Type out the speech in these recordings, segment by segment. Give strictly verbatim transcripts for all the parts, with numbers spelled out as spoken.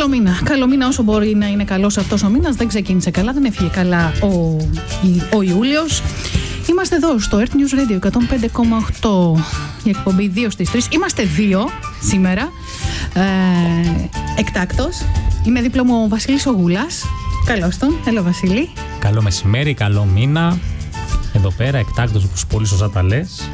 Καλό μήνα. Καλό μήνα όσο μπορεί να είναι καλός αυτός ο μήνας. Δεν ξεκίνησε καλά, δεν έφυγε καλά ο, ο Ιούλιος. Είμαστε εδώ στο Earth News Radio εκατόν πέντε κόμμα οκτώ, η εκπομπή δύο στις τρεις. Είμαστε δύο σήμερα, ε, εκτάκτος. Είναι δίπλα μου ο Βασίλης ο Γούλας. Καλώς τον, έλα Βασίλη. Καλό μεσημέρι, καλό μήνα. Εδώ πέρα, εκτάκτος, όπως πολύ σωστά τα λες.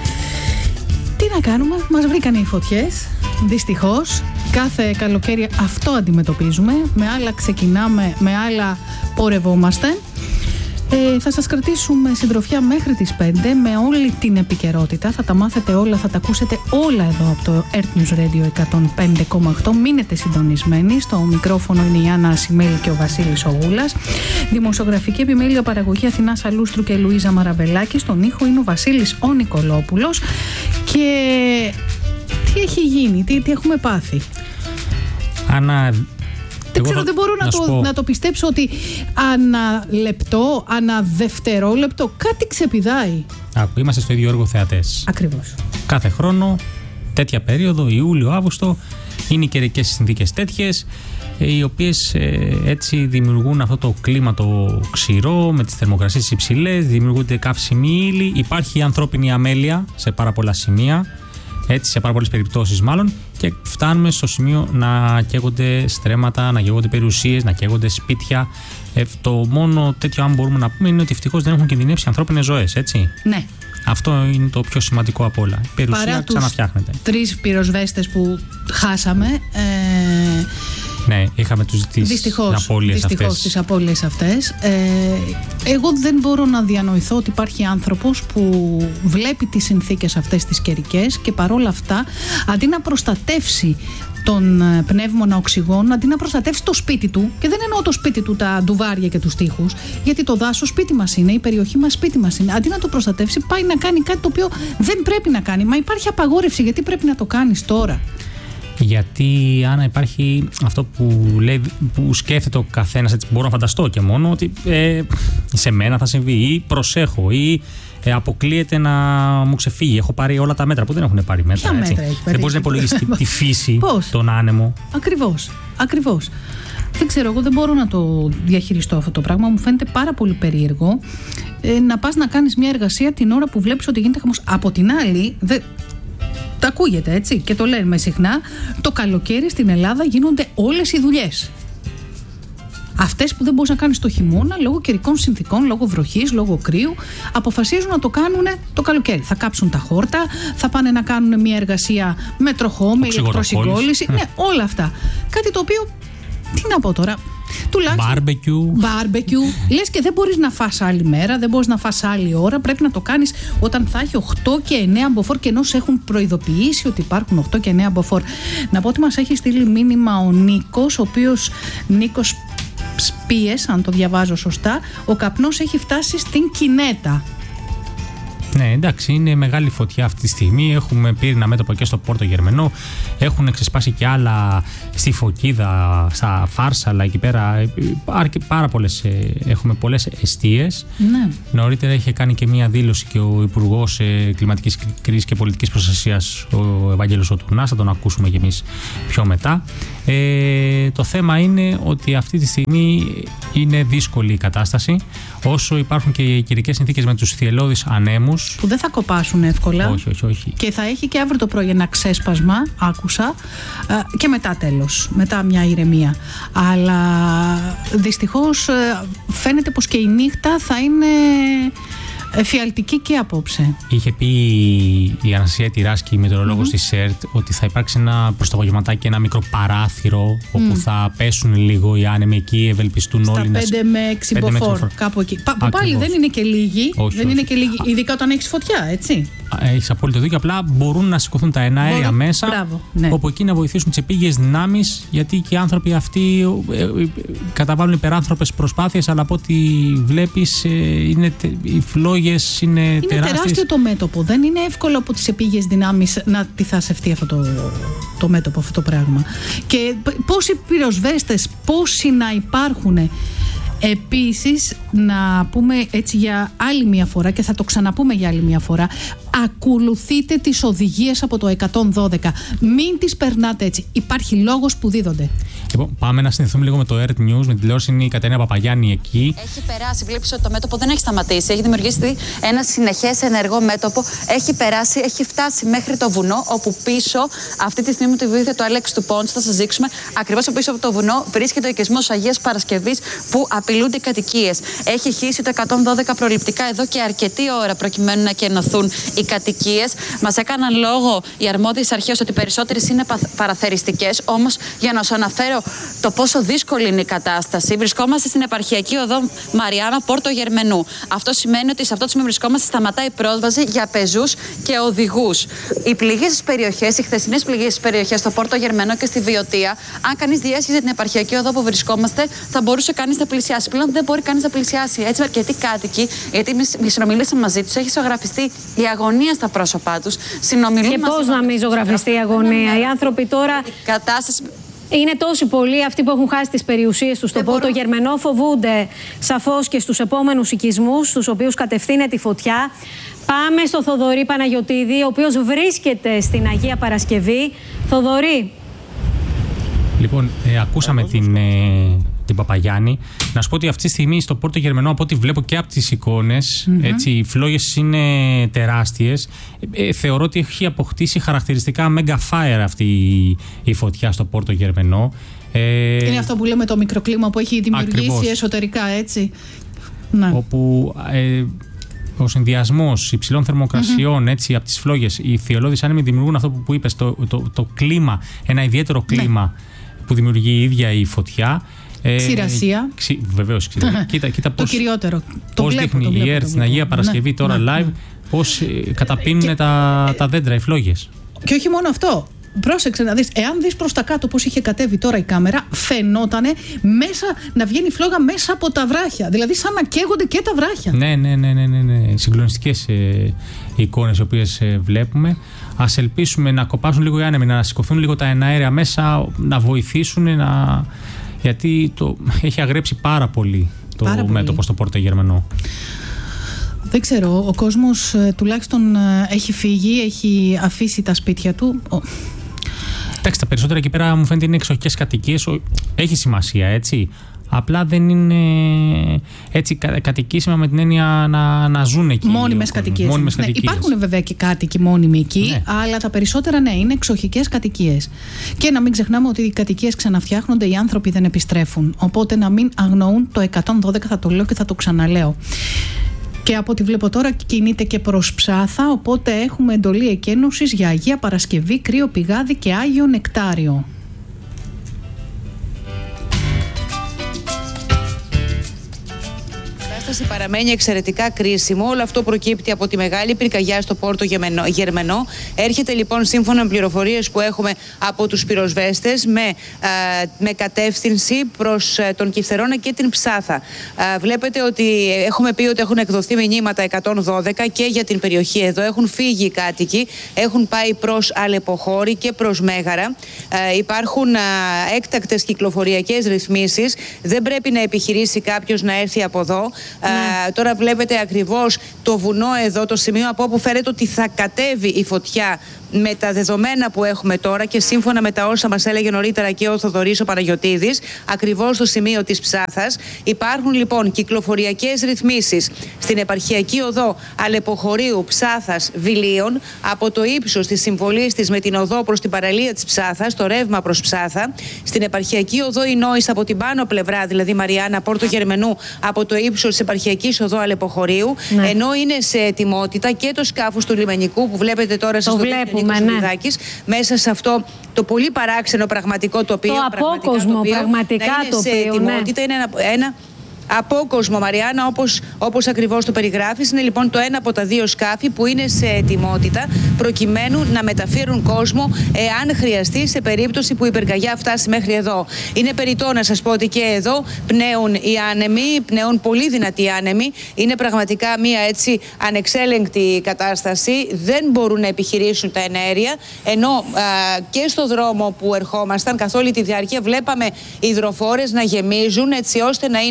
Τι να κάνουμε, μας βρήκανε οι φωτιές, δυστυχώς. Κάθε καλοκαίρι αυτό αντιμετωπίζουμε. Με άλλα ξεκινάμε, με άλλα πορευόμαστε. Ε, θα σας κρατήσουμε συντροφιά μέχρι τις πέντε με όλη την επικαιρότητα. Θα τα μάθετε όλα, θα τα ακούσετε όλα εδώ από το Earth News Radio εκατόν πέντε κόμμα οκτώ. Μείνετε συντονισμένοι. Στο μικρόφωνο είναι η Άννα Ασημέλη και ο Βασίλης ο Γούλας. Δημοσιογραφική επιμέλεια, παραγωγή Αθηνά Αλούστρου και Λουίζα Μαραβελάκη. Στον ήχο είναι ο Βασίλης ο Νικολόπουλος. Και τι έχει γίνει, τι, τι έχουμε πάθει. Άννα... Δεν ξέρω, δεν μπορώ να, να, το, να το πιστέψω ότι ανά λεπτό, ανά δευτερόλεπτο κάτι ξεπηδάει. Άκου, είμαστε στο ίδιο έργο θεατές. Ακριβώς. Κάθε χρόνο, τέτοια περίοδο, Ιούλιο-Αύγουστο, είναι οι καιρικές συνθήκες τέτοιες, οι οποίες ε, έτσι δημιουργούν αυτό το κλίμα το ξηρό, με τις θερμοκρασίες υψηλές, δημιουργούνται καύσιμοι ύλοι, υπάρχει η ανθρώπινη αμέλεια σε πάρα πολλά σημεία. Έτσι, σε πάρα πολλές περιπτώσεις μάλλον, και φτάνουμε στο σημείο να καίγονται στρέμματα, να καίγονται περιουσίες, να καίγονται σπίτια. Ε, το μόνο τέτοιο, αν μπορούμε να πούμε, είναι ότι ευτυχώς δεν έχουν κινδυνεύσει ανθρώπινες ζωές, έτσι. Ναι. Αυτό είναι το πιο σημαντικό απ' όλα. Η περιουσία παρά ξαναφτιάχνεται. Τρεις πυροσβέστες που χάσαμε. Ε... Ναι, είχαμε τους τις απώλειες αυτές. Δυστυχώς τις απώλειες αυτές. Ε, εγώ δεν μπορώ να διανοηθώ ότι υπάρχει άνθρωπος που βλέπει τις συνθήκες αυτές τις καιρικές και παρόλα αυτά, αντί να προστατεύσει τον πνεύμονα οξυγόνο, αντί να προστατεύσει το σπίτι του, και δεν εννοώ το σπίτι του, τα ντουβάρια και τους τοίχους, γιατί το δάσος σπίτι μας είναι, η περιοχή μας σπίτι μας είναι, αντί να το προστατεύσει, πάει να κάνει κάτι το οποίο δεν πρέπει να κάνει. Μα υπάρχει απαγόρευση, γιατί πρέπει να το κάνεις τώρα? Γιατί, Άννα, υπάρχει αυτό που, λέει, που σκέφτεται ο καθένας, έτσι μπορώ να φανταστώ και μόνο, ότι ε, σε μένα θα συμβεί, ή προσέχω, ή ε, αποκλείεται να μου ξεφύγει. Έχω πάρει όλα τα μέτρα που δεν έχουν πάρει μέτρα. Ποια έτσι. μέτρα έχει πάρει? Δεν μπορείς να υπολογίσεις τη φύση, Πώς? τον άνεμο. Ακριβώς, ακριβώς. Δεν ξέρω, εγώ δεν μπορώ να το διαχειριστώ αυτό το πράγμα. Μου φαίνεται πάρα πολύ περίεργο ε, να πας να κάνεις μια εργασία την ώρα που βλέπεις ότι γίνεται χαμός. Από την άλλη, δε, τα ακούγεται έτσι και το λέμε συχνά, το καλοκαίρι στην Ελλάδα γίνονται όλες οι δουλειές. Αυτές που δεν μπορείς να κάνεις το χειμώνα λόγω καιρικών συνθήκων, λόγω βροχής, λόγω κρύου, αποφασίζουν να το κάνουν το καλοκαίρι. Θα κάψουν τα χόρτα, θα πάνε να κάνουν μια εργασία με τροχό, με ηλεκτροσυγκόλληση. Ναι, όλα αυτά. Κάτι το οποίο, τι να πω τώρα. Μπάρμπεκιου. Μπάρμπεκιου. Λες και δεν μπορείς να φας άλλη μέρα, δεν μπορείς να φας άλλη ώρα. Πρέπει να το κάνεις όταν θα έχει οκτώ και εννέα μποφόρ, και ενώ σε έχουν προειδοποιήσει ότι υπάρχουν οκτώ και εννέα μποφόρ. Να πω ότι μας έχει στείλει μήνυμα ο Νίκος, ο οποίος Νίκος Σπίες, αν το διαβάζω σωστά, ο καπνός έχει φτάσει στην Κινέτα. Ναι, εντάξει, είναι μεγάλη φωτιά αυτή τη στιγμή. Έχουμε πύρινα μέτωπο και στο Πόρτο Γερμενό. Έχουν ξεσπάσει και άλλα στη Φωκίδα, στα Φάρσαλα, εκεί πέρα. Πάρα πολλές, έχουμε πολλές εστίες. Ναι. Νωρίτερα είχε κάνει και μία δήλωση και ο Υπουργός Κλιματικής Κρίσης και Πολιτικής Προστασίας, ο Ευάγγελος ο Τουρνάς. Θα τον ακούσουμε κι εμείς πιο μετά. Ε, το θέμα είναι ότι αυτή τη στιγμή είναι δύσκολη η κατάσταση. Όσο υπάρχουν και οι καιρικές συνθήκες με τους θυελλώδεις ανέμους, που δεν θα κοπάσουν εύκολα. Όχι, όχι, όχι. Και θα έχει και αύριο το πρωί ένα ξέσπασμα, άκουσα, και μετά τέλος, μετά μια ηρεμία. Αλλά δυστυχώς φαίνεται πως και η νύχτα θα είναι εφιαλτική και απόψε. Είχε πει η Αναστασία Τυράσκη, η μετεωρολόγος mm-hmm. της ΣΕΡΤ, ότι θα υπάρξει ένα προσταγωγηματάκι, ένα μικρό παράθυρο, mm. όπου θα πέσουν λίγο οι άνεμοι εκεί, ευελπιστούν στα όλοι να. πέντε με έξι μποφόρ, κάπου εκεί. Πα, πάλι δεν είναι και λίγοι. Όχι, δεν όχι. είναι και λίγοι, ειδικά όταν έχεις φωτιά, έτσι. Έχεις απόλυτο δίκιο. Απλά μπορούν να σηκωθούν τα εναέρια Μπορώ. μέσα, Μπράβο, ναι. όπου εκεί να βοηθήσουν τις επίγειες δυνάμεις, γιατί και οι άνθρωποι αυτοί ε, ε, καταβάλουν υπεράνθρωπες προσπάθειες, αλλά από ό,τι βλέπεις, ε, είναι, οι φλόγες είναι, είναι τεράστιες. Είναι τεράστιο το μέτωπο. Δεν είναι εύκολο από τις επίγειες δυνάμεις να αντιθασευτεί αυτό το, το μέτωπο, αυτό το πράγμα. Και πόσοι πυροσβέστες, πόσοι να υπάρχουν. Επίσης, να πούμε έτσι για άλλη μια φορά, και θα το ξαναπούμε για άλλη μια φορά, ακολουθείτε τις οδηγίες από το εκατόν δώδεκα. Μην τις περνάτε έτσι. Υπάρχει λόγος που δίδονται. Λοιπόν, πάμε να συνδεθούμε λίγο με το Earth News, με τη τηλεόραση. Είναι η Κατερίνα Παπαγιάννη εκεί. Έχει περάσει, βλέπεις ότι το μέτωπο δεν έχει σταματήσει. Έχει δημιουργήσει ένα συνεχές ενεργό μέτωπο. Έχει περάσει, έχει φτάσει μέχρι το βουνό, όπου πίσω, αυτή τη στιγμή με τη βοήθεια του Αλέξη του Πόντς, θα σας δείξουμε ακριβώς πίσω από το βουνό βρίσκεται ο οικισμός Αγίας Παρασκευής, που απειλούνται οι κατοικίες. Έχει χύσει το εκατόν δώδεκα προληπτικά εδώ και αρκετή ώρα προκειμένου να κενωθούν οι κατοικίες. Μας έκαναν λόγο οι αρμόδιες αρχές ότι περισσότερες είναι παραθεριστικές. Όμως, για να σου αναφέρω το πόσο δύσκολη είναι η κατάσταση, βρισκόμαστε στην επαρχιακή οδό Μαριάννα Πόρτο Γερμενού. Αυτό σημαίνει ότι σε αυτό το σημείο βρισκόμαστε, σταματάει η πρόσβαση για πεζούς και οδηγούς. Οι πληγές στις περιοχές, οι χθεσινές πληγές στις περιοχές, στο Πόρτο Γερμενό και στη Βιωτία, αν κανείς διέσχιζε την επαρχιακή οδό που βρισκόμαστε, θα μπορούσε κανείς να πλησιάσει. Πλέον δεν μπορεί κανείς να πλησιάσει. Έτσι, αρκετοί κάτοικοι, γιατί εμείς συνομιλήσαμε μαζί τους, έχει ζωγραφιστεί η αγωνία στα πρόσωπά τους. Και πώς να μην ζωγραφιστεί η αγωνία. Οι άνθρωποι τώρα. Κατάσταση. Είναι τόσοι πολλοί αυτοί που έχουν χάσει τις περιουσίες τους στον Πόρτο Γερμενό, φοβούνται σαφώς και στους επόμενους οικισμούς, στους οποίους κατευθύνεται η φωτιά. Πάμε στο Θοδωρή Παναγιωτίδη, ο οποίος βρίσκεται στην Αγία Παρασκευή. Θοδωρή. Λοιπόν, ε, ακούσαμε την, ε, την Παπαγιάννη. Να σου πω ότι αυτή τη στιγμή στο Πόρτο Γερμενό, από ό,τι βλέπω και από τις εικόνες, mm-hmm. έτσι, οι φλόγες είναι τεράστιες. Ε, θεωρώ ότι έχει αποκτήσει χαρακτηριστικά mega fire αυτή η, η φωτιά στο Πόρτο Γερμενό. Ε, είναι αυτό που λέμε το μικροκλίμα που έχει δημιουργήσει ακριβώς εσωτερικά, έτσι. Ναι. Όπου ε, ο συνδυασμός υψηλών θερμοκρασιών, mm-hmm. έτσι, από τις φλόγες, οι θειολώδεις άνεμοι δημιουργούν αυτό που, που είπες, το, το, το, το κλίμα, ένα ιδιαίτερο κλίμα, ναι. που δημιουργεί η ίδια η φωτιά. Ξηρασία. Ε, ξυ, βεβαίως, ξηρασία. κοίτα, κοίτα πώς, το κυριότερο. Το πώς βλέπω, δείχνει το βλέπω, η ΕΡΤ στην Αγία Παρασκευή ναι, τώρα ναι, live, ναι. πώς ε, καταπίνουν και, τα, τα δέντρα, οι φλόγες. Και όχι μόνο αυτό. Πρόσεξε να δεις, εάν δεις προς τα κάτω πώς είχε κατέβει τώρα η κάμερα, φαινότανε μέσα, να βγαίνει φλόγα μέσα από τα βράχια. Δηλαδή σαν να καίγονται και τα βράχια. Ναι, ναι, ναι, ναι, ναι, ναι. Συγκλονιστικές ε, εικόνες οι οποίες ε, βλέπουμε. Ας ελπίσουμε να κοπάσουν λίγο οι άνεμοι, να σηκωθούν λίγο τα εναέρια μέσα, να βοηθήσουν, να... γιατί το... έχει αγρέψει πάρα πολύ το πάρα μέτωπο πολύ. Στο Πόρτο Γερμενό. Δεν ξέρω, ο κόσμος ε, τουλάχιστον ε, έχει φύγει, έχει αφήσει τα σπίτια του. Εντάξει, τα περισσότερα εκεί πέρα μου φαίνεται είναι εξοχικές κατοικίες. Έχει σημασία, έτσι. Απλά δεν είναι έτσι κατοικήσιμα με την έννοια να, να ζουν εκεί. Μόνιμες κατοικίες. Μόνιμες ναι, κατοικίες. Υπάρχουν βέβαια και κάτοικοι μόνιμοι εκεί, ναι. αλλά τα περισσότερα ναι, είναι εξοχικές κατοικίες. Και να μην ξεχνάμε ότι οι κατοικίες ξαναφτιάχνονται, οι άνθρωποι δεν επιστρέφουν. Οπότε να μην αγνοούν το εκατόν δώδεκα, θα το λέω και θα το ξαναλέω. Και από ό,τι βλέπω τώρα κινείται και προς Ψάθα, οπότε έχουμε εντολή εκένωσης για Αγία Παρασκευή, Κρύο Πηγάδι και Άγιο Νεκτάριο. Παραμένει εξαιρετικά κρίσιμο. Όλο αυτό προκύπτει από τη μεγάλη πυρκαγιά στο Πόρτο Γερμενό. Έρχεται λοιπόν, σύμφωνα με πληροφορίες που έχουμε από τους πυροσβέστες, με, α, με κατεύθυνση προς α, τον Κυφθερώνα και την Ψάθα. Α, βλέπετε ότι έχουμε πει ότι έχουν εκδοθεί μηνύματα εκατόν δώδεκα και για την περιοχή εδώ. Έχουν φύγει οι κάτοικοι, έχουν πάει προς Αλεποχώρη και προς Μέγαρα. Α, υπάρχουν α, έκτακτες κυκλοφοριακές ρυθμίσεις. Δεν πρέπει να επιχειρήσει κάποιος να έρθει από εδώ. Ναι. Uh, τώρα βλέπετε ακριβώς το βουνό εδώ, το σημείο από όπου φαίνεται ότι θα κατέβει η φωτιά με τα δεδομένα που έχουμε τώρα και σύμφωνα με τα όσα μας έλεγε νωρίτερα και ο Θοδωρής ο Παναγιωτίδης, ακριβώς στο σημείο της Ψάθας. Υπάρχουν λοιπόν κυκλοφοριακές ρυθμίσεις στην επαρχιακή οδό Αλεποχωρίου, Ψάθας, Βιλίων, από το ύψος της συμβολής της με την οδό προς την παραλία της Ψάθας, το ρεύμα προς Ψάθα, στην επαρχιακή οδό Ινόης από την πάνω πλευρά, δηλαδή Μαριάννα Πόρτο Γερμενού, από το ύψος της επαρχιακής οδό Αλεποχωρίου, ναι. ενώ είναι σε ετοιμότητα και το σκάφος του λιμενικού που βλέπετε τώρα στο βλέπουμε. Ναι. Μέσα σε αυτό το πολύ παράξενο πραγματικό τοπίο, το απόκοσμο πραγματικά τοπίο, να είναι σε ετοιμότητα, ναι. είναι ένα, ένα απόκοσμο, Μαριάννα, όπως, όπως ακριβώς το περιγράφεις. Είναι λοιπόν το ένα από τα δύο σκάφη που είναι σε ετοιμότητα προκειμένου να μεταφέρουν κόσμο εάν χρειαστεί, σε περίπτωση που η πυρκαγιά φτάσει μέχρι εδώ. Είναι περιττό να σας πω ότι και εδώ πνέουν οι άνεμοι, πνέουν πολύ δυνατοί άνεμοι. Είναι πραγματικά μια έτσι ανεξέλεγκτη κατάσταση. Δεν μπορούν να επιχειρήσουν τα εναέρια, ενώ α, και στο δρόμο που ερχόμασταν καθ' όλη τη διάρκεια βλέπαμε υδροφόρες να γεμίζουν έτσι ώστε να είναι έτοιμες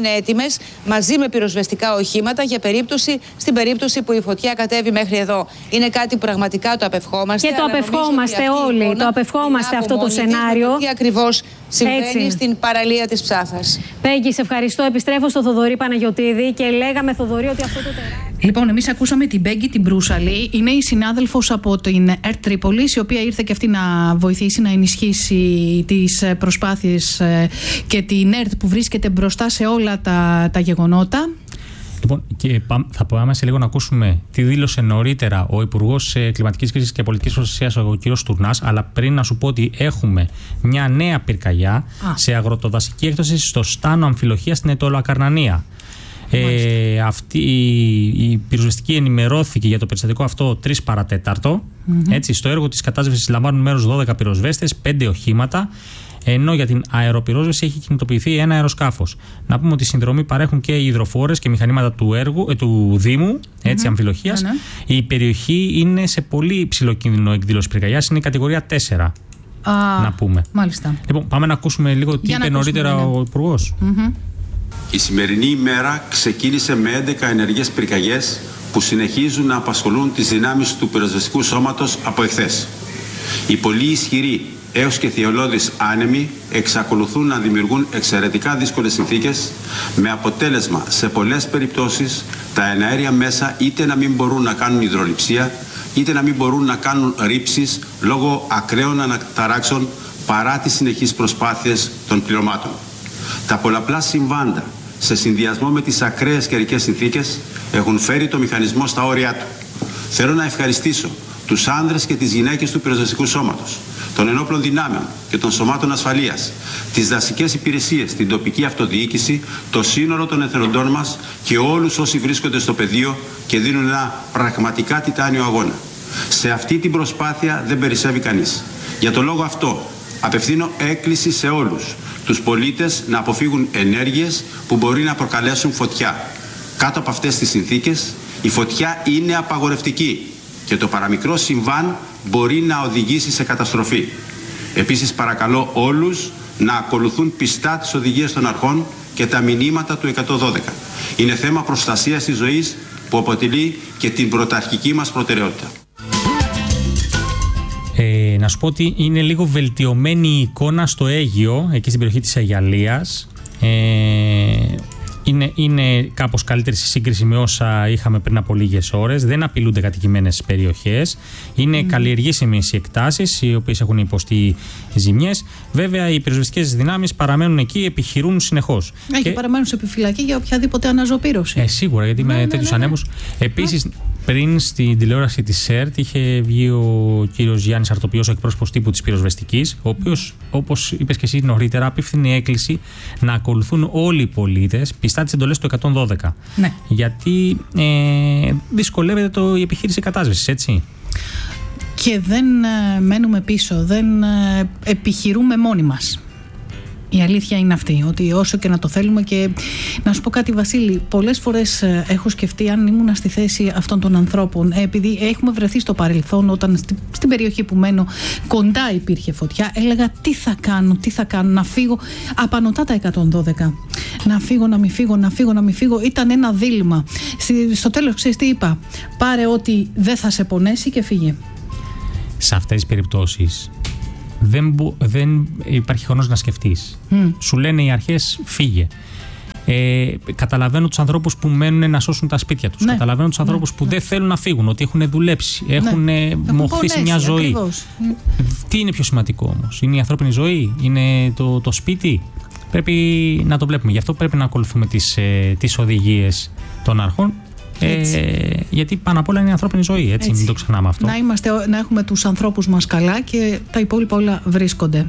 δομές μαζί με πυροσβεστικά οχήματα για περίπτωση, στην περίπτωση που η φωτιά κατέβει μέχρι εδώ. Είναι κάτι που πραγματικά το απευχόμαστε. Και το απευχόμαστε όλοι. Εικόνα, το απευχόμαστε αυτό το σενάριο. Τι ακριβώς συμβαίνει Έτσι. στην παραλία της Ψάθας. Πέγγι, σε ευχαριστώ. Επιστρέφω στο Θοδωρή Παναγιωτίδη και λέγαμε, Θοδωρή, ότι αυτό το τεράστιο. Λοιπόν, εμείς ακούσαμε την Πέγγι την Μπρούσαλη. Είναι η συνάδελφος από την ΕΡΤ Τρίπολης, η οποία ήρθε και αυτή να βοηθήσει να ενισχύσει τις προσπάθειες και την ΕΡΤ που βρίσκεται μπροστά σε όλα τα, τα γεγονότα. Λοιπόν, και θα πάμε σε λίγο να ακούσουμε τι δήλωσε νωρίτερα ο Υπουργός Κλιματικής Κρίσης και Πολιτικής Προστασίας, ο κ. Τουρνάς. Αλλά πριν να σου πω ότι έχουμε μια νέα πυρκαγιά Α. σε αγροτοδασική έκδοση στο Στάνο Αμφιλοχία στην Αιτωλοακαρνανία. Ε, αυτή η, η πυροσβεστική ενημερώθηκε για το περιστατικό αυτό τρεις παρατέταρτο. Mm-hmm. Έτσι, στο έργο της κατάσβεσης λαμβάνουν μέρος δώδεκα πυροσβέστες, πέντε οχήματα, ενώ για την αεροπυρόσβεση έχει κινητοποιηθεί ένα αεροσκάφος. Να πούμε ότι συνδρομή παρέχουν και οι υδροφόρες και μηχανήματα του, έργου, ε, του Δήμου, έτσι, mm-hmm. Αμφιλοχίας. Mm-hmm. Η περιοχή είναι σε πολύ υψηλό κίνδυνο εκδήλωση πυρκαγιάς, είναι η κατηγορία τέσσερα. Ah, να πούμε. Μάλιστα. Λοιπόν, πάμε να ακούσουμε λίγο τι είπε νωρίτερα ναι. ο Υπουργός. Mm-hmm. Η σημερινή ημέρα ξεκίνησε με έντεκα ενεργές πυρκαγιές που συνεχίζουν να απασχολούν τις δυνάμεις του πυροσβεστικού σώματος από εχθές. Οι πολύ ισχυροί έως και θειολώδεις άνεμοι εξακολουθούν να δημιουργούν εξαιρετικά δύσκολες συνθήκες, με αποτέλεσμα σε πολλές περιπτώσεις τα εναέρια μέσα είτε να μην μπορούν να κάνουν υδρολειψία, είτε να μην μπορούν να κάνουν ρήψεις λόγω ακραίων αναταράξεων παρά τις συνεχείς προσπάθειες των πληρωμάτων. Τα πολλαπλά συμβάντα σε συνδυασμό με τις ακραίες καιρικές συνθήκες έχουν φέρει το μηχανισμό στα όρια του. Θέλω να ευχαριστήσω τους άνδρες και τις γυναίκες του πυροσβεστικού σώματος, των ενόπλων δυνάμεων και των σωμάτων ασφαλείας, τις δασικές υπηρεσίες, την τοπική αυτοδιοίκηση, το σύνολο των εθελοντών μας και όλους όσοι βρίσκονται στο πεδίο και δίνουν ένα πραγματικά τιτάνιο αγώνα. Σε αυτή την προσπάθεια δεν περισσεύει κανείς. Για τον λόγο αυτό απευθύνω έκκληση σε όλους τους πολίτες να αποφύγουν ενέργειες που μπορεί να προκαλέσουν φωτιά. Κάτω από αυτές τις συνθήκες η φωτιά είναι απαγορευτική και το παραμικρό συμβάν μπορεί να οδηγήσει σε καταστροφή. Επίσης παρακαλώ όλους να ακολουθούν πιστά τις οδηγίες των αρχών και τα μηνύματα του εκατόν δώδεκα. Είναι θέμα προστασίας της ζωής που αποτελεί και την πρωταρχική μας προτεραιότητα. Ε, να σου πω ότι είναι λίγο βελτιωμένη η εικόνα στο Αίγυο, εκεί στην περιοχή της Αγιαλίας. Ε, είναι, είναι κάπως καλύτερη σε σύγκριση με όσα είχαμε πριν από λίγες ώρες. Δεν απειλούνται κατοικημένες περιοχές. Είναι mm. καλλιεργήσιμες οι εκτάσεις, οι οποίες έχουν υποστεί ζημιές. Βέβαια, οι πυροσβεστικές δυνάμεις παραμένουν εκεί, επιχειρούν συνεχώς. Α, και, και παραμένουν σε επιφυλακή για οποιαδήποτε αναζωπήρωση. Ε, σίγουρα, γιατί ναι, με ναι, τέτοιους ναι, ναι. ανέμους. Επίσης, πριν στην τηλεόραση της ΕΡΤ είχε βγει ο κύριος Γιάννης Αρτοπιός, ο εκπρόσωπος τύπου της πυροσβεστικής, ο οποίος, όπως είπες και εσύ νωρίτερα, απίφθινε έκκληση να ακολουθούν όλοι οι πολίτες πιστά τις εντολές του εκατόν δώδεκα. Ναι. Γιατί ε, δυσκολεύεται το, η επιχείρηση κατάσβεσης, έτσι. Και δεν ε, μένουμε πίσω, δεν ε, επιχειρούμε μόνοι μας. Η αλήθεια είναι αυτή, ότι όσο και να το θέλουμε. Και να σου πω κάτι, Βασίλη, πολλές φορές έχω σκεφτεί αν ήμουν στη θέση αυτών των ανθρώπων, επειδή έχουμε βρεθεί στο παρελθόν, όταν στη, στην περιοχή που μένω κοντά υπήρχε φωτιά, έλεγα τι θα κάνω, τι θα κάνω, να φύγω απανωτά τα εκατόν δώδεκα. Να φύγω, να μην φύγω, να φύγω, να μην φύγω. Ήταν ένα δίλημμα. Στο τέλος, ξέρεις τι είπα? Πάρε ό,τι δεν θα σε πονέσει και φύγε. Σε αυτές τις περιπτώσεις Δεν, δεν υπάρχει χρόνος να σκεφτείς. Mm. Σου λένε οι αρχές φύγε. Ε, καταλαβαίνω τους ανθρώπους που μένουν να σώσουν τα σπίτια τους. Ναι. Καταλαβαίνω τους ανθρώπους ναι. που ναι. δεν θέλουν να φύγουν, ότι έχουν δουλέψει, έχουν ναι. μοχθήσει μια ζωή. Ακριβώς. Τι είναι πιο σημαντικό όμως? Είναι η ανθρώπινη ζωή? Είναι το, το σπίτι? Πρέπει να το βλέπουμε. Γι' αυτό πρέπει να ακολουθούμε τις, ε, τις οδηγίες των αρχών. Ε, γιατί πάνω απ' όλα είναι η ανθρώπινη ζωή, έτσι, έτσι. Μην το ξεχνάμε αυτό. Να, είμαστε, να έχουμε τους ανθρώπους μας καλά και τα υπόλοιπα όλα βρίσκονται.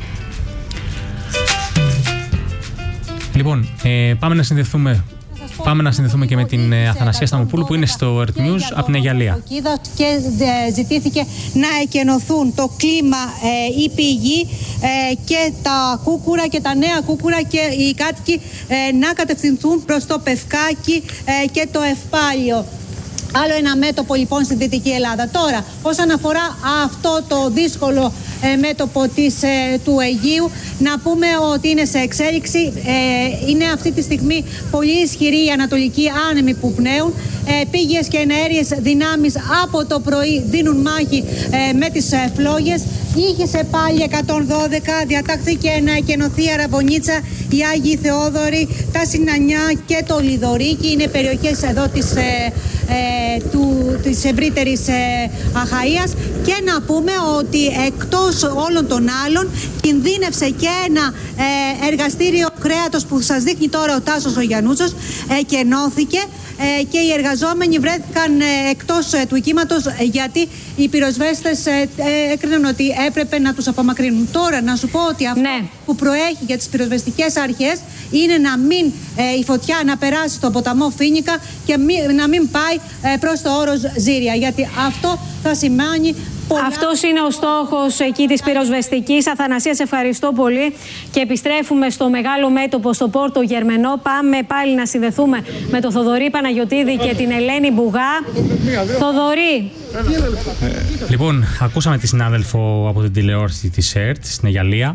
Λοιπόν, ε, πάμε να συνδεθούμε. Πάμε να συνδεθούμε και με την Αθανασία Σταμοπούλου που είναι στο Earth News από την Αγιαλία. Και ζητήθηκε να εκενωθούν το κλίμα, ε, η πηγή ε, και τα κούκουρα και τα νέα κούκουρα και οι κάτοικοι ε, να κατευθυνθούν προς το Πευκάκι ε, και το Ευπάλιο. Άλλο ένα μέτωπο λοιπόν στη Δυτική Ελλάδα. Τώρα, όσον αφορά αυτό το δύσκολο ε, μέτωπο της, ε, του Αιγείου. Να πούμε ότι είναι σε εξέλιξη. Ε, είναι αυτή τη στιγμή πολύ ισχυρή η ανατολική άνεμοι που πνέουν. Ε, πήγες και εναέριες δυνάμεις από το πρωί δίνουν μάχη ε, με τις ε, φλόγες. Είχε σε πάλι εκατόν δώδεκα, διατάχθηκε να εκενωθεί η Αραβωνίτσα, οι Άγιοι Θεόδωροι, τα Συνανιά και το Λιδωρίκι. Είναι περιοχές εδώ της, ε, ε, του, της ευρύτερης ε, Αχαΐας. Και να πούμε ότι εκτός όλων των άλλων κινδύνευσε και ένα ε, εργαστήριο κρέατος που σας δείχνει τώρα ο Τάσος ο Γιαννούτσος, ε, και ενώθηκε. Ε, και οι εργαζόμενοι βρέθηκαν ε, εκτός ε, του οικίματος, ε, γιατί οι πυροσβέστες ε, ε, έκριναν ότι έπρεπε να τους απομακρύνουν. Τώρα να σου πω ότι αυτό ναι. που προέχει για τις πυροσβεστικές αρχές είναι να μην ε, η φωτιά να περάσει στο ποταμό Φίνικα και μη, να μην πάει ε, προς το όρος Ζήρια, γιατί αυτό θα σημαίνει... Αυτός είναι ο στόχος εκεί της πυροσβεστικής. Αθανασία, σε ευχαριστώ πολύ. Και επιστρέφουμε στο μεγάλο μέτωπο, στο Πόρτο Γερμενό. Πάμε πάλι να συνδεθούμε με τον Θοδωρή Παναγιωτίδη και την Ελένη Μπουγά. Θοδωρή. Ε, λοιπόν, ακούσαμε τη συνάδελφο από την τηλεόραση της ΕΡΤ στην Αιγαλία.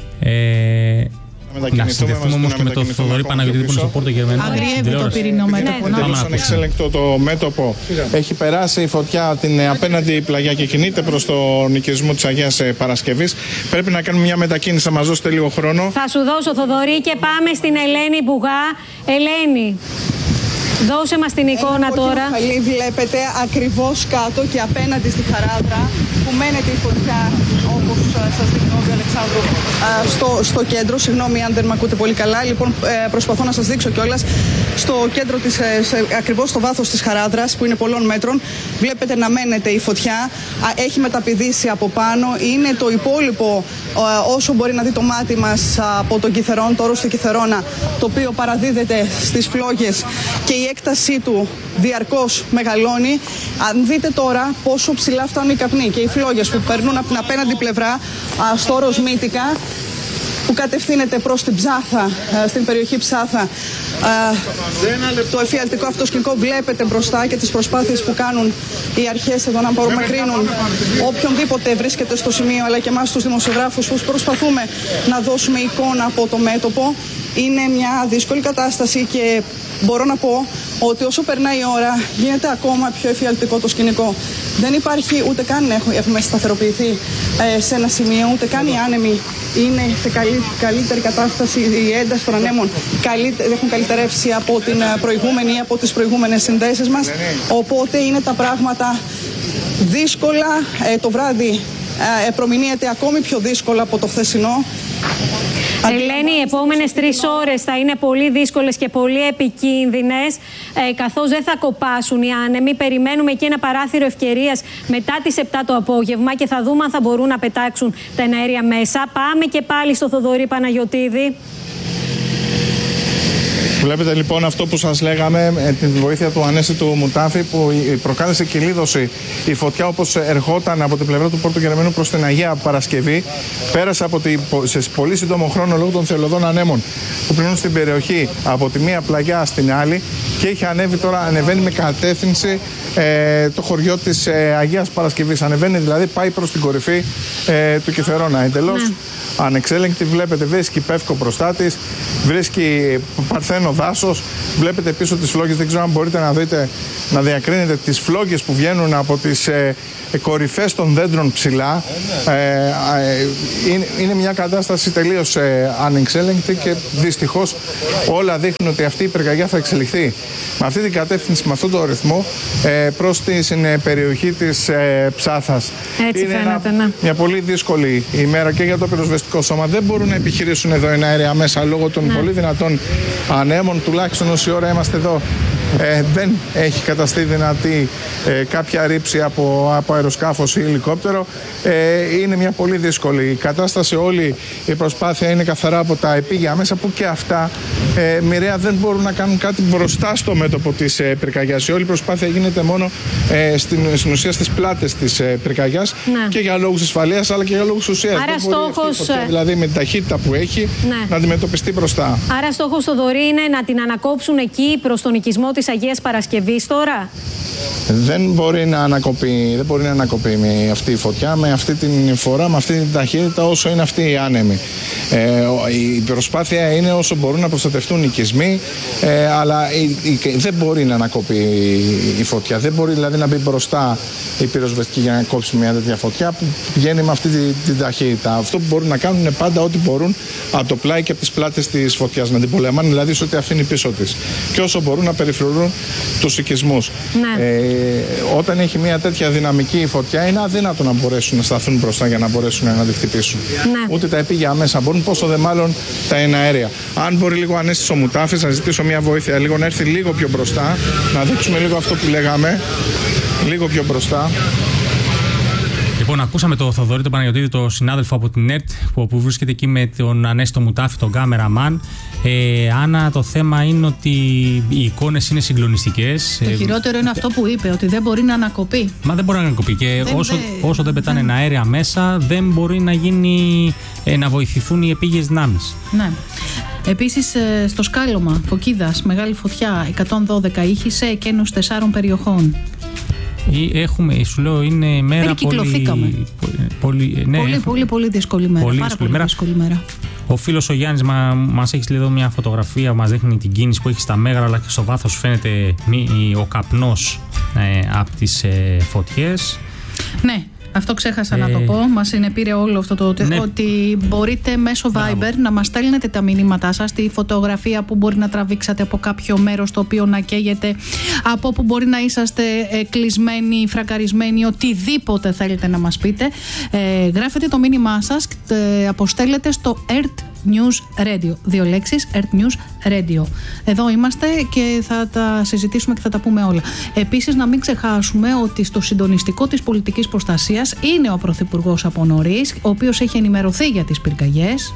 Ε, να συνδεθούμε όμως και με τον Θοδωρή Παναγιωτίδη που είναι στο Πόρτο Γερμενό. Αγριεύει το πυρηνό μέτωπο. Εντελώς ανεξέλεγκτο το μέτωπο. Έχει περάσει η φωτιά την απέναντι πλαγιά και κινείται προς τον οικισμό της Αγίας Παρασκευής. Πρέπει να κάνουμε μια μετακίνηση, θα μας δώσετε λίγο χρόνο. Θα σου δώσω, Θοδωρή, και πάμε στην Ελένη Μπουγά. Ελένη, δώσε μας την εικόνα τώρα. Χαλί βλέπετε ακριβώς κάτω και απέναντι στη Χαράδρα που μένεται η φωτιά, όπως σας δείχνω, Αλεξάνδρου, στο, στο κέντρο. Συγγνώμη αν δεν με ακούτε πολύ καλά. Λοιπόν, προσπαθώ να σας δείξω κιόλας. Στο κέντρο της, ακριβώς στο βάθος της Χαράδρας, που είναι πολλών μέτρων, βλέπετε να μένεται η φωτιά. Έχει μεταπηδήσει από πάνω. Είναι το υπόλοιπο, όσο μπορεί να δει το μάτι μας, από τον Κιθερόν, το όρος του Κιθερώνα, το οποίο παραδίδεται στις φλόγες και η έκτασή του διαρκώς μεγαλώνει. Αν δείτε τώρα πόσο ψηλά φτάνουν οι καπνοί και οι φλόγες που περνούν από την απέναντι πλευρά στο όρος Μύτικα, που κατευθύνεται προς την Ψάθα, στην περιοχή Ψάθα. Το εφιαλτικό αυτό σκηνικό βλέπετε μπροστά και τις προσπάθειες που κάνουν οι αρχές εδώ να απομακρύνουν οποιονδήποτε βρίσκεται στο σημείο, αλλά και εμάς τους δημοσιογράφους που προσπαθούμε να δώσουμε εικόνα από το μέτωπο. Είναι μια δύσκολη κατάσταση και μπορώ να πω ότι όσο περνάει η ώρα γίνεται ακόμα πιο εφιαλτικό το σκηνικό. Δεν υπάρχει ούτε καν έχουμε σταθεροποιηθεί ε, σε ένα σημείο, ούτε καν οι άνεμοι είναι σε καλύ, καλύτερη κατάσταση, η ένταση των ανέμων καλύ, έχουν καλυτερεύσει από την προηγούμενη ή από τις προηγούμενες συνδέσεις μας, οπότε είναι τα πράγματα δύσκολα. Ε, το βράδυ ε, προμηνύεται ακόμη πιο δύσκολα από το χθεσινό. Ελένη, οι επόμενες τρεις ώρες θα είναι πολύ δύσκολες και πολύ επικίνδυνες, ε, καθώς δεν θα κοπάσουν οι άνεμοι. Περιμένουμε και ένα παράθυρο ευκαιρίας μετά τις επτά το απόγευμα και θα δούμε αν θα μπορούν να πετάξουν τα εναέρια μέσα. Πάμε και πάλι στο Θοδωρή Παναγιωτίδη. Βλέπετε λοιπόν αυτό που σας λέγαμε, με την βοήθεια του Ανέστη του Μουτάφη, που προκάλεσε κυλίδωση η φωτιά όπως ερχόταν από την πλευρά του Πόρτου Γερμενού προς την Αγία Παρασκευή. Πέρασε από τη, σε πολύ σύντομο χρόνο λόγω των θελωδών ανέμων που πληνούν στην περιοχή από τη μία πλαγιά στην άλλη και έχει ανέβει τώρα, ανεβαίνει με κατεύθυνση ε, το χωριό της ε, Αγίας Παρασκευής. Ανεβαίνει δηλαδή, πάει προς την κορυφή ε, του Κιθερώνα. Εντελώς ναι. ανεξέλεγκτη, βλέπετε, βρίσκει Πεύκο μπροστά της, βρίσκει Παρθένο δάσος, βλέπετε πίσω τις φλόγες, δεν ξέρω αν μπορείτε να δείτε, να διακρίνετε τις φλόγες που βγαίνουν από τις ε, κορυφές των δέντρων ψηλά. Ε, ε, είναι, είναι μια κατάσταση τελείως ε, ανεξέλεγκτη και δυστυχώς όλα δείχνουν ότι αυτή η πυρκαγιά θα εξελιχθεί με αυτή την κατεύθυνση, με αυτόν τον ρυθμό ε, προς την ε, περιοχή της ε, Ψάθας. Έτσι είναι φαίνεται, ένα, ναι. μια πολύ δύσκολη ημέρα και για το πυροσβεστικό σώμα. Δεν μπορούν να επιχειρήσουν εδώ ένα αέρια μέσα λόγω των ναι. πολύ δυνατών ανέμων, τουλάχιστον όση ώρα είμαστε εδώ. Ε, δεν έχει καταστεί δυνατή ε, κάποια ρήψη από, από αεροσκάφος ή ελικόπτερο. Ε, είναι μια πολύ δύσκολη κατάσταση. Όλη η προσπάθεια είναι καθαρά από τα επίγεια μέσα, που και αυτά ε, μοιραία δεν μπορούν να κάνουν κάτι μπροστά στο μέτωπο της ε, πυρκαγιάς. Η όλη προσπάθεια γίνεται μόνο ε, στην, στην ουσία στις πλάτες της ε, πυρκαγιάς ναι. και για λόγους ασφαλείας αλλά και για λόγους ουσίας. Άρα δεν στόχος... μπορεί αυτή η φωτιά, δηλαδή με την ταχύτητα που έχει ναι. να αντιμετωπιστεί μπροστά. Άρα στόχος, Θοδωρή, είναι να την ανακόψουν εκεί προς τον οικισμό της Αγίας Παρασκευής τώρα. Δεν μπορεί να ανακοπεί, δεν μπορεί να ανακοπεί με αυτή η φωτιά με αυτή την φορά, με αυτή την ταχύτητα όσο είναι αυτή η άνεμη. Ε, η προσπάθεια είναι όσο μπορούν να προστατευτούν οι οικισμοί, ε, αλλά η, η, δεν μπορεί να ανακοπεί η, η φωτιά. Δεν μπορεί δηλαδή να μπει μπροστά η πυροσβεστική για να κόψει μια τέτοια φωτιά που πηγαίνει με αυτή την, την ταχύτητα. Αυτό που μπορούν να κάνουν είναι πάντα ό,τι μπορούν από το πλάι και από τις πλάτες της φωτιάς. Να την πολεμάνε δηλαδή σε ό,τι αφήνει πίσω της. Και όσο μπορούν να περιφρουρούν τους οικισμούς. Ναι. Ε, όταν έχει μια τέτοια δυναμική φωτιά, είναι αδύνατο να μπορέσουν να σταθούν μπροστά για να μπορέσουν να τη χτυπήσουν. Ναι. Ούτε τα επίγεια μέσα μπορούν, πόσο δε μάλλον τα εναέρια. Αν μπορεί λίγο Ανέστης ο Μουτάφης, να ζητήσω μια βοήθεια λίγο, να έρθει λίγο πιο μπροστά, να δείξουμε λίγο αυτό που λέγαμε. Λίγο πιο μπροστά. Λοιπόν, ακούσαμε τον Θοδωρή τον Παναγιωτίδη, τον συνάδελφο από την ΕΡΤ, που, που βρίσκεται εκεί με τον Ανέστο Μουτάφη, τον κάμεραμαν. Ε, Άννα, το θέμα είναι ότι οι εικόνες είναι συγκλονιστικές. Το χειρότερο είναι αυτό που είπε, ότι δεν μπορεί να ανακοπεί. Μα δεν μπορεί να ανακοπεί. Και δεν όσο, δε... όσο δεν πετάνε δεν... αέρια μέσα, δεν μπορεί να, γίνει, ε, να βοηθηθούν οι επίγειες δυνάμεις. Ναι. Επίσης, στο σκάλωμα Φωκίδας, μεγάλη φωτιά, εκατόν δώδεκα ήχησε εκένωση τεσσάρων περιοχών. Έχουμε, σου λέω, είναι μέρα πολύ, πολύ, ναι, πολύ, πολύ, πολύ δύσκολη μέρα. Πολύ πάρα δύσκολη πολύ μέρα. δύσκολη μέρα. Ο φίλος ο Γιάννης μα, μας έχει στείλει εδώ μια φωτογραφία, μας δείχνει την κίνηση που έχει στα Μέγαρα, αλλά και στο βάθος φαίνεται ο καπνός ε, από τις ε, φωτιές. Ναι. Αυτό ξέχασα ε... να το πω. Μας συνεπήρε όλο αυτό το ναι. ότι μπορείτε μέσω Viber Μπράβο. να μας στέλνετε τα μηνύματά σας, τη φωτογραφία που μπορεί να τραβήξατε από κάποιο μέρος το οποίο να καίγεται, από που μπορεί να είσαστε ε, κλεισμένοι, φρακαρισμένοι, οτιδήποτε θέλετε να μας πείτε. Ε, γράφετε το μήνυμά σας, ε, αποστέλλετε στο ΕΡΤ News Radio. Δύο λέξεις, ΕΡΤ News Radio. Εδώ είμαστε και θα τα συζητήσουμε και θα τα πούμε όλα. Επίσης, να μην ξεχάσουμε ότι στο συντονιστικό της πολιτικής προστασίας είναι ο Πρωθυπουργός από νωρίς, ο οποίος έχει ενημερωθεί για τις πυρκαγιές.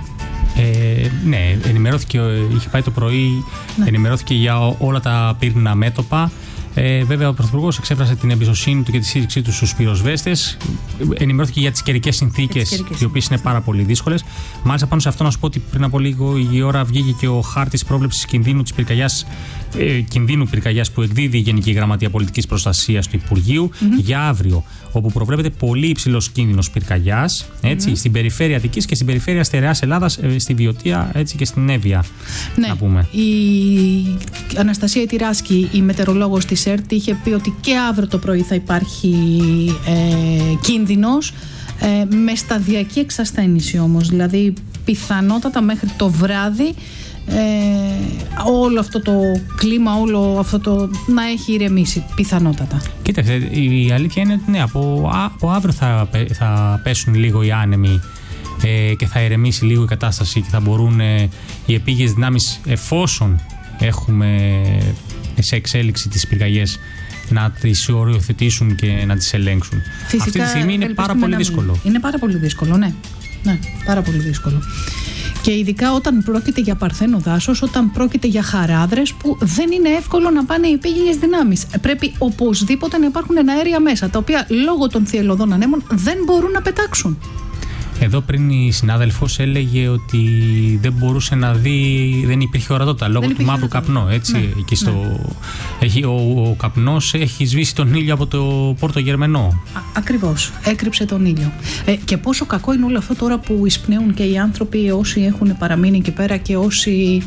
Ε, ναι, ενημερώθηκε, είχε πάει το πρωί, ναι. ενημερώθηκε για όλα τα πύριννα μέτωπα. Ε, βέβαια, ο Πρωθυπουργός εξέφρασε την εμπιστοσύνη του και τη στήριξή του στους πυροσβέστες. Ενημερώθηκε για τις καιρικές συνθήκες, οι οποίες είναι πάρα πολύ δύσκολες. Μάλιστα, πάνω σε αυτό να σου πω ότι πριν από λίγο η ώρα βγήκε και ο χάρτης πρόβλεψης κινδύνου της πυρκαγιάς, ε, κινδύνου πυρκαγιάς που εκδίδει η Γενική Γραμματεία Πολιτικής Προστασίας του Υπουργείου mm-hmm. για αύριο, όπου προβλέπεται πολύ υψηλός κίνδυνος πυρκαγιάς mm-hmm. στην περιφέρεια Αττικής και στην περιφέρεια Στερεάς Ελλάδας, ε, στη Βιωτία έτσι και στην Εύβοια. Ναι, να πούμε. Η Αναστασία Τυράσκη, η μετεωρολόγος της ΕΡΤ, είχε πει ότι και αύριο το πρωί θα υπάρχει ε, κίνδυνος, ε, με σταδιακή εξασθένηση όμως, δηλαδή πιθανότατα μέχρι το βράδυ ε, όλο αυτό το κλίμα, όλο αυτό το να έχει ηρεμήσει πιθανότατα. Κοίταξε, η αλήθεια είναι ότι ναι, από, από αύριο θα, θα πέσουν λίγο οι άνεμοι ε, και θα ηρεμήσει λίγο η κατάσταση και θα μπορούν ε, οι επίγειες δυνάμεις, εφόσον έχουμε σε εξέλιξη τις πυρκαγιές, να τις οριοθετήσουν και να τις ελέγξουν. Φυσικά, αυτή τη στιγμή είναι πάρα πολύ δύσκολο. Είναι πάρα πολύ δύσκολο, ναι. Ναι, πάρα πολύ δύσκολο. Και ειδικά όταν πρόκειται για παρθένο δάσος, όταν πρόκειται για χαράδρες που δεν είναι εύκολο να πάνε οι επίγειες δυνάμεις. Πρέπει οπωσδήποτε να υπάρχουν εναέρια μέσα, τα οποία λόγω των θυελλωδών ανέμων δεν μπορούν να πετάξουν. Εδώ πριν η συνάδελφος έλεγε ότι δεν μπορούσε να δει, δεν υπήρχε ορατότητα λόγω του μαύρου καπνού. Έτσι, ναι, εκεί στο, ναι. έχει, ο, ο καπνός έχει σβήσει τον ήλιο από το Πόρτο Γερμενό. Α, ακριβώς, έκρυψε τον ήλιο. Ε, και πόσο κακό είναι όλο αυτό τώρα που εισπνέουν και οι άνθρωποι, όσοι έχουν παραμείνει εκεί πέρα και όσοι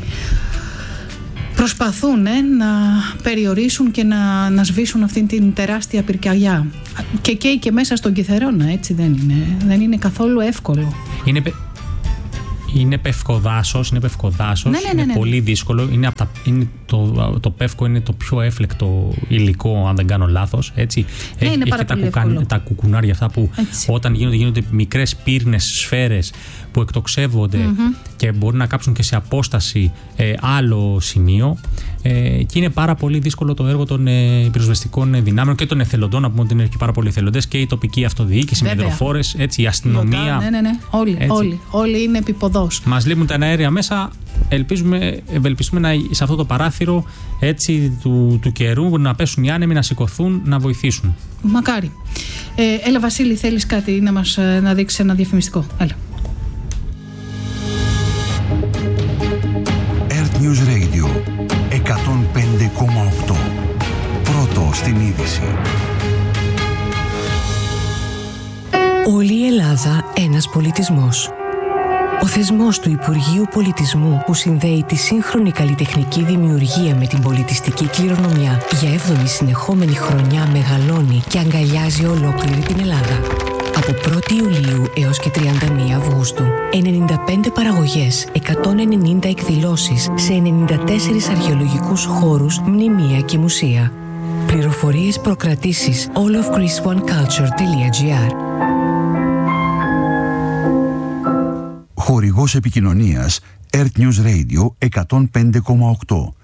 προσπαθούν ε, να περιορίσουν και να, να σβήσουν αυτήν την τεράστια πυρκαγιά. Και καίει και μέσα στον Κιθερώνα, έτσι δεν είναι. Δεν είναι καθόλου εύκολο. Είναι, είναι πευκοδάσος, είναι πευκοδάσος, ναι, ναι, ναι, ναι. είναι πολύ δύσκολο. Είναι, από τα, είναι το, το πεύκο είναι το πιο έφλεκτο υλικό, αν δεν κάνω λάθος. Έτσι. Ναι, έχει είναι έχει τα, κουκαν, τα κουκουνάρια αυτά που έτσι. Όταν γίνονται, γίνονται μικρές πύρνες σφαίρες που εκτοξεύονται mm-hmm. και μπορούν να κάψουν και σε απόσταση ε, άλλο σημείο. Ε, και είναι πάρα πολύ δύσκολο το έργο των ε, πυροσβεστικών δυνάμεων και των εθελοντών. Να πούμε ότι είναι και πάρα πολλοί εθελοντές και η τοπική αυτοδιοίκηση, με υδροφόρες, η αστυνομία. Ναι, ναι, ναι. Όλοι, όλοι, όλοι είναι επιποδός. Μας λείπουν τα αέρια μέσα. Ελπίζουμε, ευελπιστούμε να, σε αυτό το παράθυρο έτσι, του, του καιρού να πέσουν οι άνεμοι, να σηκωθούν, να βοηθήσουν. Μακάρι. Ε, έλα, Βασίλη, θέλεις κάτι να μας να δείξεις ένα διαφημιστικό? Έλα. ΕΡΤ News Radio εκατόν πέντε κόμμα οκτώ. Πρώτο στην είδηση. Όλη η Ελλάδα ένας πολιτισμός. Ο θεσμός του Υπουργείου Πολιτισμού που συνδέει τη σύγχρονη καλλιτεχνική δημιουργία με την πολιτιστική κληρονομιά για έβδομη συνεχόμενη χρονιά μεγαλώνει και αγκαλιάζει ολόκληρη την Ελλάδα. Από πρώτη Ιουλίου έως και τριάντα μία Αυγούστου, ενενήντα πέντε παραγωγές, εκατόν ενενήντα εκδηλώσεις σε ενενήντα τέσσερις αρχαιολογικούς χώρους, μνημεία και μουσεία. Πληροφορίες, προκρατήσεις all of greece one culture τελεία gr. Χορηγός επικοινωνίας Earth News Radio εκατόν πέντε κόμμα οκτώ.